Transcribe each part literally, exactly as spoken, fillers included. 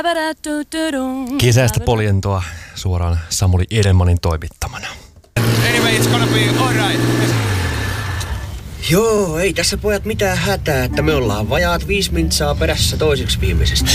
Kesäistä poljentoa suoraan Samuli Edelmanin toimittamana. Anyway, it's gonna be alright. Joo, ei tässä pojat mitään hätää, että me ollaan vajaat viisi mintsaa perässä toiseksi viimeisestä.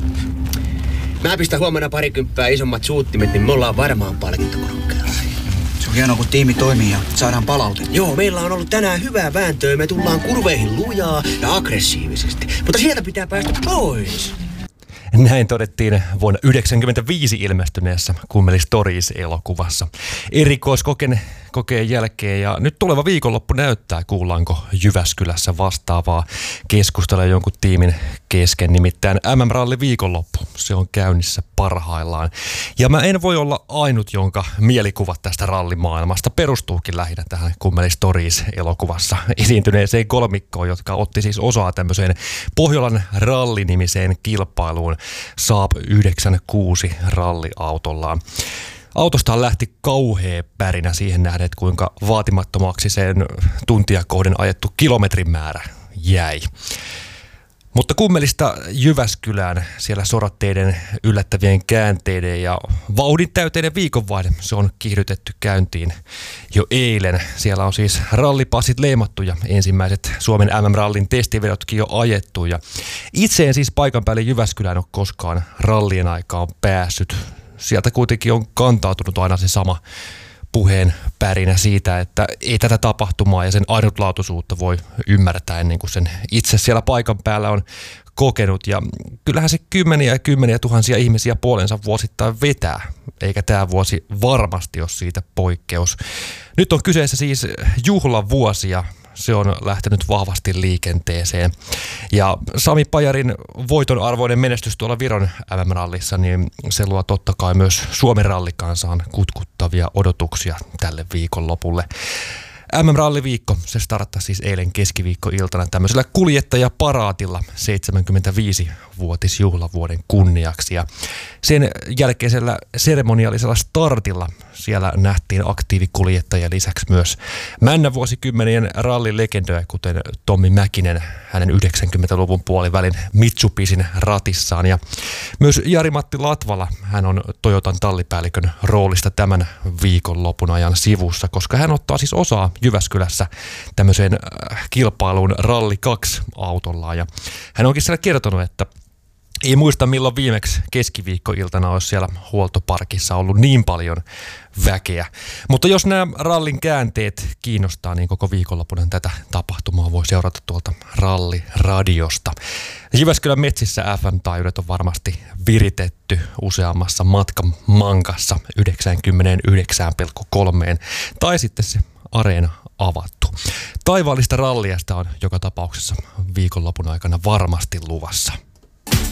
Mä pistän huomenna parikymppää isommat suuttimet, niin me ollaan varmaan palkintokorokkeella. Se on hienoa, kun tiimi toimii ja saadaan palautetta. Joo, meillä on ollut tänään hyvää vääntöä. Me tullaan kurveihin lujaa ja aggressiivisesti. Mutta sieltä pitää päästä pois. Näin todettiin vuonna yhdeksänkymmentäviisi ilmestyneessä Kummeli Stories-elokuvassa erikoiskokeen kokeen jälkeen. Ja nyt tuleva viikonloppu näyttää, kuullaanko Jyväskylässä vastaavaa keskustelua jonkun tiimin kesken. Nimittäin M M-ralli viikonloppu, se on käynnissä parhaillaan. Ja mä en voi olla ainut, jonka mielikuvat tästä rallimaailmasta perustuukin lähinnä tähän Kummeli Stories-elokuvassa esiintyneeseen kolmikkoon, jotka otti siis osaa tämmöiseen Pohjolan rallinimiseen kilpailuun Saab yhdeksänkymmentäkuusi ralliautollaan. Autostaan lähti kauhea pärinä siihen nähden, että kuinka vaatimattomaksi sen tuntia kohden ajettu kilometrin määrä jäi. Mutta Kummelista Jyväskylään siellä soratteiden yllättävien käänteiden ja vauhdin täyteinen viikonvaihde, se on kiihdytetty käyntiin jo eilen. Siellä on siis rallipassit leimattu ja ensimmäiset Suomen M M-rallin testivedotkin jo ajettu. Ja itse en siis paikan päälle Jyväskylään ole koskaan rallien aikaan päässyt. Sieltä kuitenkin on kantautunut aina se sama puheen pärinä siitä, että ei tätä tapahtumaa ja sen ainutlaatuisuutta voi ymmärtää ennen kuin sen itse siellä paikan päällä on kokenut. Ja kyllähän se kymmeniä ja kymmeniä tuhansia ihmisiä puolensa vuosittain vetää, eikä tämä vuosi varmasti ole siitä poikkeus. Nyt on kyseessä siis juhlavuosi ja se on lähtenyt vahvasti liikenteeseen. Ja Sami Pajarin voiton arvoinen menestys tuolla Viron M M-rallissa, niin se luo totta kai myös Suomen rallikansaan kutkuttavia odotuksia tälle viikonlopulle. M M-ralliviikko, se starttasi siis eilen keskiviikkoiltana tämmöisellä kuljettajaparaatilla seitsemänkymmentäviisi-vuotisjuhlavuoden kunniaksi. Ja sen jälkeisellä seremoniaalisella startilla siellä nähtiin aktiivikuljettajia lisäksi myös männävuosikymmenien rallilegendoja, kuten Tommi Mäkinen hänen yhdeksänkymmentäluvun puolivälin Mitsubisin ratissaan. Ja myös Jari-Matti Latvala, hän on Toyotan tallipäällikön roolista tämän viikonlopun ajan sivussa, koska hän ottaa siis osaa Jyväskylässä tämmöiseen kilpailuun Ralli kaksi autollaan. Ja hän onkin siellä kertonut, että ei muista milloin viimeksi keskiviikkoiltana olisi siellä huoltoparkissa ollut niin paljon väkeä. Mutta jos nämä rallin käänteet kiinnostaa, niin koko viikonlopun tätä tapahtumaa voi seurata tuolta ralliradiosta. Jyväskylän metsissä F M-taajuudet on varmasti viritetty useammassa matkamankassa yhdeksänkymmentäyhdeksän pilkku kolme tai sitten se areena avattu. Taivaallista ralliasta on joka tapauksessa viikonlopun aikana varmasti luvassa.